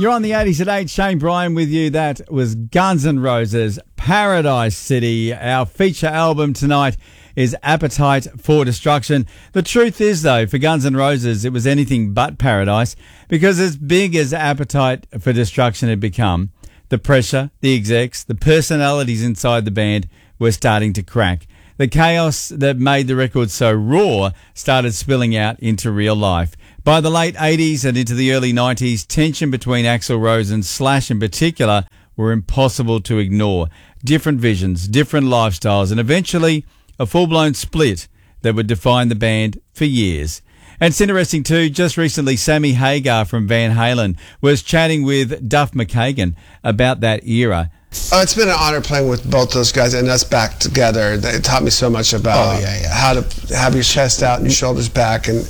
You're on the 80s at 8. Shane Bryan with you. That was Guns N' Roses, Paradise City. Our feature album tonight is Appetite for Destruction. The truth is, though, for Guns N' Roses, it was anything but paradise, because as big as Appetite for Destruction had become, the pressure, the execs, the personalities inside the band were starting to crack. The chaos that made the record so raw started spilling out into real life. By the late 80s and into the early 90s, tension between Axl Rose and Slash in particular were impossible to ignore. Different visions, different lifestyles, and eventually a full-blown split that would define the band for years. And it's interesting too, just recently Sammy Hagar from Van Halen was chatting with Duff McKagan about that era. Oh, it's been an honor playing with both those guys and us back together. They taught me so much about how to have your chest out and your shoulders back, and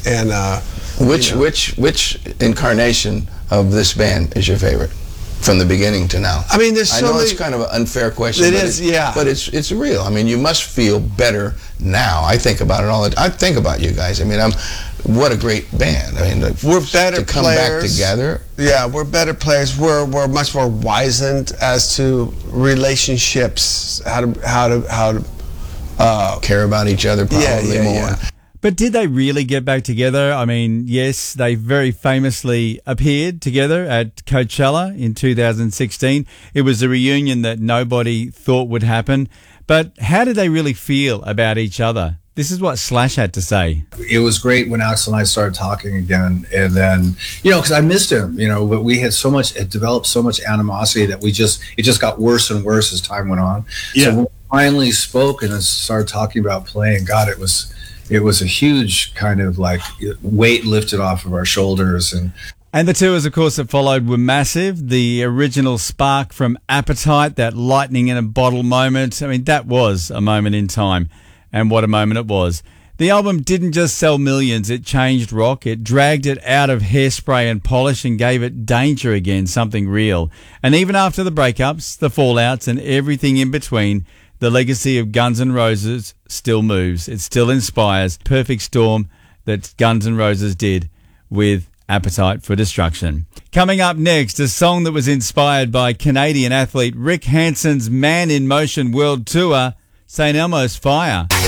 which incarnation of this band is your favorite from the beginning to now? I mean, there's so many. I know it's kind of an unfair question. It is, yeah. But it's real. I mean, you must feel better now. I think about it all the time. I think about you guys. I mean, what a great band. I mean, we're better to come players. Back together. Yeah, we're better players. We're much more wizened as to relationships, how to care about each other probably more. Yeah. But did they really get back together? I mean, yes, they very famously appeared together at Coachella in 2016. It was a reunion that nobody thought would happen. But how did they really feel about each other? This is what Slash had to say. It was great when Axl and I started talking again. And then, because I missed him, but we had developed so much animosity that it just got worse and worse as time went on. Yeah. So when we finally spoke and started talking about playing, God, it was a huge kind of like weight lifted off of our shoulders. And the tours, of course, that followed were massive. The original spark from Appetite, that lightning in a bottle moment, I mean, that was a moment in time. And what a moment it was. The album didn't just sell millions, it changed rock. It dragged it out of hairspray and polish and gave it danger again, something real. And even after the breakups, the fallouts, and everything in between, the legacy of Guns N' Roses still moves. It still inspires. Perfect storm that Guns N' Roses did with Appetite for Destruction. Coming up next, a song that was inspired by Canadian athlete Rick Hanson's Man in Motion World Tour, St. Elmo's Fire.